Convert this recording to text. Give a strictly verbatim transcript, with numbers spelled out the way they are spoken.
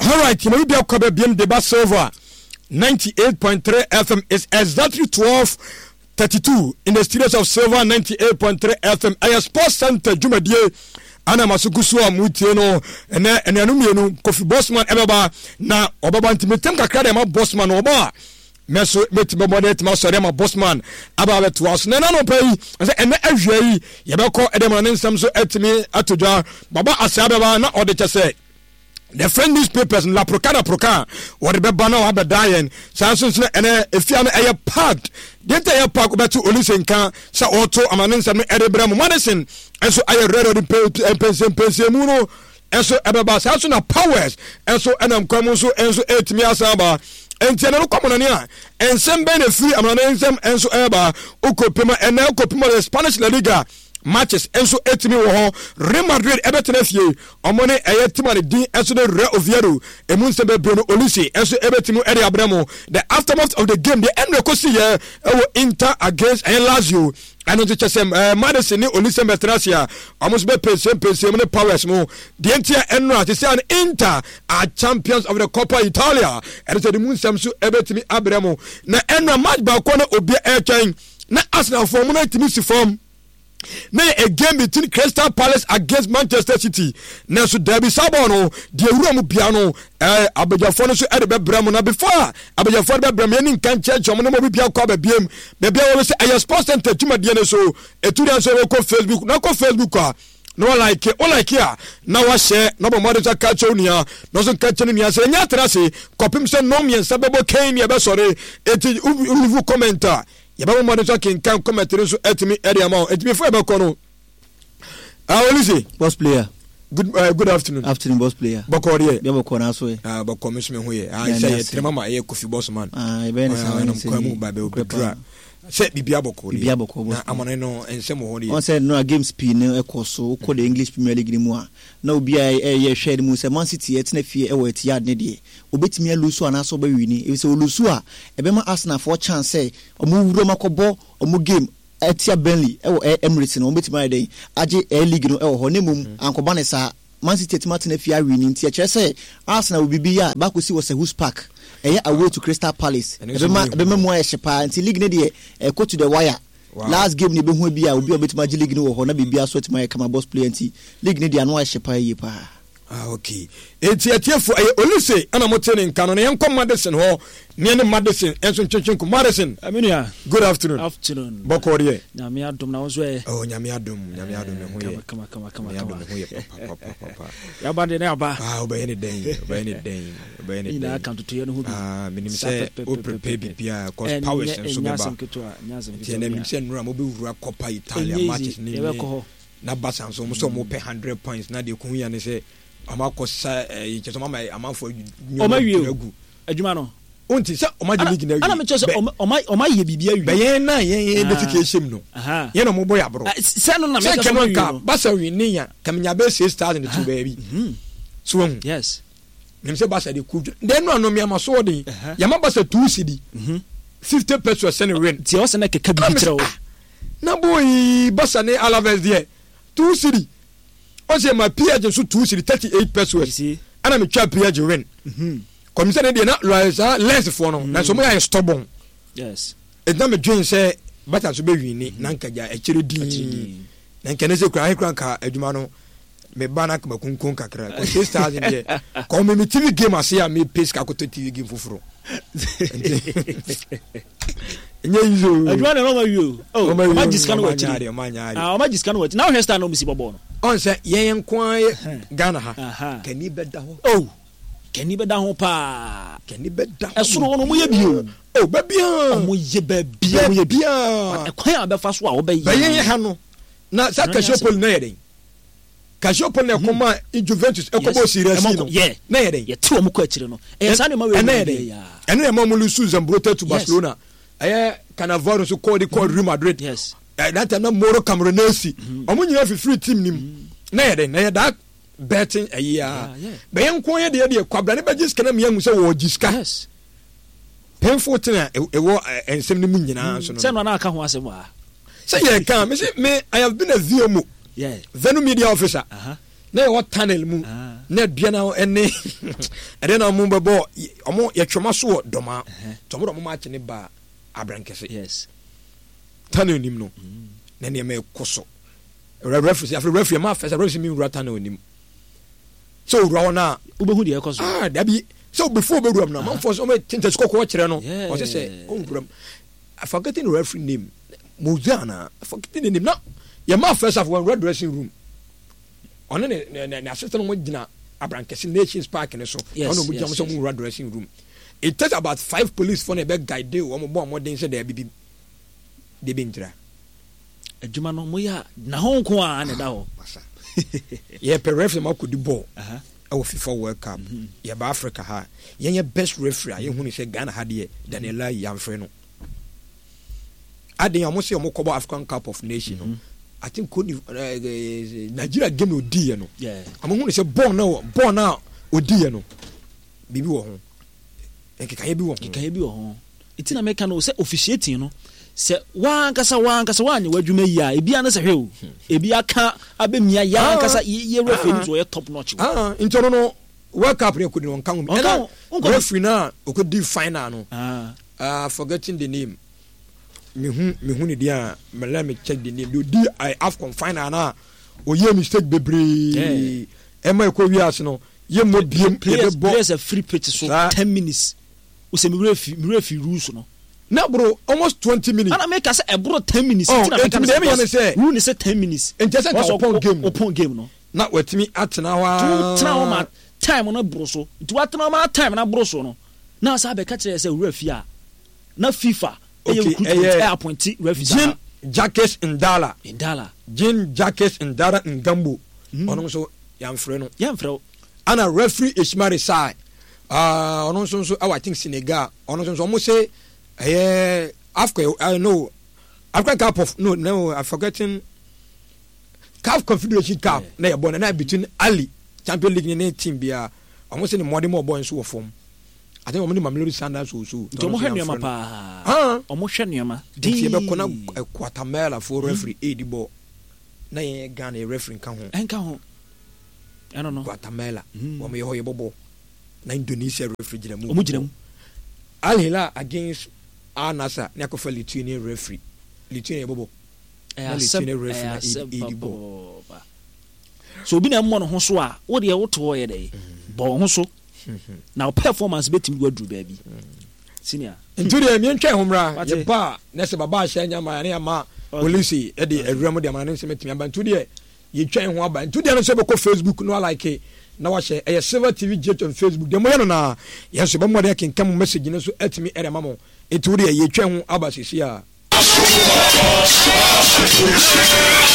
All right, you know, we are covered B M Deba Silver ninety-eight point three F M is exactly twelve thirty-two in the studios of Silver ninety-eight point three F M. I Sports Center Jumadie ana masukusu amutie no ene ene anu mienu Kofi Bossman ebeba na obaba ntimetem kakra de ma Bossman oba meso metibe model ma sori ma Bossman aba beto aso na no pai say ene ahwai ye beko edema ne nsam so etimi atodwa baba asa beba na ode chese the friend newspapers la procana proca or the bebana or the dying sanson and if you are a packed get a pack about to Olusenka sa auto amanin some erebram medicine and so I read the pension pension muno and so about Sasuna powers and so and I'm coming so and so eight me asaba and general common and some benefit amanin and so eba ukopima and now kopima the Spanish La Liga matches enso etimi wo ho Real Madrid ebetena fie omone eyetima ne din enso de Real Oviedo emunse be Bruno Olise enso ebetimu ere abramo the aftermath of the game the end rekosi ye ewo Inter against Lazio and the chesem Madison ni Olise Metrasia almost be pensem pensem ne powers mo the entire enra to say an Inter are champions of the Coppa Italia and so the munsam so ebetimi abramo na enra match ba ko na obi e twen na Arsenal form na timi si form na a game between Crystal Palace against Manchester City na so derby sabono de ewura mu bia no eh abejafo no so e de bebrem na before abejafo de bebrem ye nin kan church omo no mo bia kwa babiem bia wo se I Sports Center tumade ne so eturia so ko Facebook na ko Facebook a no like o like ya na wa share no bo model ka chonia no so ka chene nia se nya trase kopim se no mien sabebo kan ye be sore eti uvu commenter yaba mo de talking kan comment so etimi area ma etimi fo e be kono ah Olise boss player good uh, good afternoon afternoon boss player bokori be bokona na so e ah bokomi so me ho ye ah say trema ma ye Kofi Bossman ah e be ne sa na ko mu ba be obedra say bibia bokori bibia bokori na amone no ensem ho ye on say no game speed no e koso ko the English Premier League ni mu a na obi a ye share mu say Man City e tena fie e wo eti yard ne de obetimi alusu ana so ba wini e say olusu a e be ma Arsenal for chance say omo wuro makobo omo game etia Burnley e wo Emirates no obetimi ayden age e league no e wo ho ne mum ankoba ne sa Man City tena tena fie a wini ntia kire say Arsenal will be ya ba ko si wo say who's pack e away to Crystal Palace e be ma be ma mo a shepa nti league ne de e go to the wire. Wow. Last game ni be hu bia obi obetima gi league ni wo ho na bibia so tima kama boss player nti league ni dia no a shepa yi pa. Ah okay. Eti etiefo e Olise ana motene nka no yen kom Madison ho ne ne Madison enso ntwentwen ko Madison. Aminia. Good afternoon. Afternoon. Bokori. Nyame adom na wo so e. Oh nyame adom, nyame adom ne ho ye. Kama kama kama kama. kama. Ho ye papa papa papa. Ya bande na aba. Ah obaye ne den, obaye ne den, obaye ne den. Ina account to ye no hu bi. Ah minim say o prepare bibia cause powers enso be ba. Nyasem ketua, nyasem ketua. Tiene minim say nura mo be wura Coppa Italia matches ni. Ye be ko. Na Barca so mo so mo pay one hundred points na de kun ya ne say amakosa eh cheso mama amafo nyu adwuma no onti se o ma de league na wi ana me cheso o ma o ma ye bibia wi be yen na yen yen dedication no yen no mo boy abro se no na me cheso no ka Barca wi ni ya kamnya be six thousand two baby so yes nim se Barca de ku den no no me amaso de ya ma Barca two cedi fifty pesos send win ti o se na keka bi kire o na boy Barca ne Alaves de two cedi on say my P H so two thirty-eight pesos and I'm a chap P H win mhm commission dey na loisa less for no na so mo ya stubborn yes it na me dream say better so be win na nkaja e kire din na nkene se kura kura ka adwuma no me bana ka makunkun kakra ko six thousand dey ko me T V game ase ya me pace ka ko T V game fufuro nye yizo adwuma na no ma wi o ma jiska no wati ah o ma jiska no wati now hair style no misi bobo no on say yen kwan Ghana ha kani beda ho oh kani beda ho pa kani beda esoro no mo ye bio oh ba bia mo ye ba bia mo ye bia e kwan abefa so a wo ba yi ba yen ha no na sa Kashopol na yeden Kashopol na koma i Juventus e ko bo serious no na yeden ye ti o mo ko akire no e sa ne ma we na yeden ene e ma mo lusu Zambrotta to Barcelona aye Cannavaro so called the called Real Madrid yes that time na Moro Cameroonese omo nyina fi free team nim na yeden na that betting a year be yen ko ye de de kwabra ne be jiska na me hu se wo jiska yes painful thing e wo ensem ne mu nyina so no se no na aka ho asem wa say ye kan me say me I have been a V M O yeah Venu media officer uh-huh na yɛ wɔ tunnel mu na dua na ɛne ɛde na ɔmo bɛbɔ ɔmo yɛtwɛma so wɔ dɔma tɔmo dɔmo ma akye ne ba abrankɛse yes tunnel nim no na nneɛma ɛkɔ so referee after referee ma fɛ sɛ referee mi wura tunnel nim so wura hɔ na wobɛhu deɛ ɛkɔ so ah dabi so before wobɛwura mu na manfo so ɔmo tinta sikɔkɔ kyerɛ no ɔsɛ sɛ ɔnwura mu forgetting the referee name Mozana forgetting the name na yɛ ma fɛ sɛ afɔ red dressing room ɔno ne ne ne assistant mo gyina abrankɛse Nations Park ne so ɔno mo gyina mo sɛ mo wura dressing room it takes about five police for ne bɛ guide o mo bɔ mo den sɛ de bibi de bi ntira adwuma no mo ya na ho nko a ne da hɔ yɛ pɛ referee ma kodi ball ɛwɔ FIFA World Cup yɛ ba Africa ha yɛn yɛ best referee a yɛn hu ne sɛ Ghana ha deɛ Daniela Yamfrɛ no aden amo sɛ ɔmo kɔbɔ African Cup of Nation no I think Cody uh, Nigeria game odi no. Yeah. Amo hu ne sɛ ball na ball na odi no. Bibi wɔ ho. Nkekaye bi wɔ ho. Nkekaye bi wɔ ho. Iti na meka no sɛ officiating no sɛ wankasa wankasa wanye wadwuma yi a ebi ana sɛ hwe o. Ebi aka abemia ya ankasa ye referee ni so yɛ top notch. Ah, ntono no World Cup re kodi no nkan ho. Ɛna referee na okodi final no. Ah. Uh, forgetting the name. Me hu me hu ni dia me let me check the name. Do di I have confine na o ye mistake bebre. E ma ko wiase no ye mo biem players players a free pitch so ten minutes. O se me refi me refi rules no. Na bro almost twenty minutes. Ana make say e bro ten minutes. Oh, na say rule ni say ten minutes. And just like open game. Open game no. Na wetimi atena wa. Tu tena ma time no bro so. Tu atena ma time na bro so no. Na say be ka kire say refi a na FIFA okay, eh, uh, appointee referee Jean Jacques Ndala Ndala Jean Jacques Ndala Ngambo ono so yamfrɛ no yamfrɛ ana referee Ismail Sai ah ono so so I think Senegal ono so so mo say eh Africa I know African Cup of no no I'm forgetting Cup Confederation Cup na yeah. Born na between Ali Champions League ne team bia ono say ne modern more boys so form I think omni Mamelodi Sundowns so so omo hwe nneoma pa ah omo hwe nneoma di be kona Guatemala for referee eighty ball na ye Ghana referee kan ho enka ho I don't know Guatemala omo ye ho ye bobo na Indonesia referee gina mu omo gina mu Al Hilal against Al Nassr na ko fa Lithuanian referee Lithuanian bobo na Lithuanian referee eighty ball so obi na mo no ho so a wo de wo to ye dey bo ho so now performance betim go do baby senior into the me ntwa homra ye ba na se baba ahya nya ma ne ama police e de awuram de ma ne se metimi aba into the ye twan ho aba into the no se be ko Facebook no like na wa hye e Silver T V jet on Facebook de mo ye no na ye so be mo de ken kam message ne so atimi ere ma mo into the ye twan ho aba sisi a